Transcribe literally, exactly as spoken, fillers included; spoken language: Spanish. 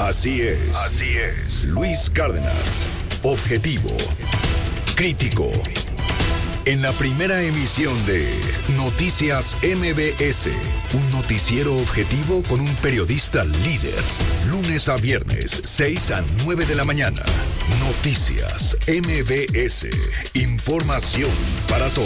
Así es. Así es. Luis Cárdenas. Objetivo. Crítico. En la primera emisión de Noticias M B S, un noticiero objetivo con un periodista líder. Lunes a viernes, seis a nueve de la mañana. Noticias M B S. Información para todos.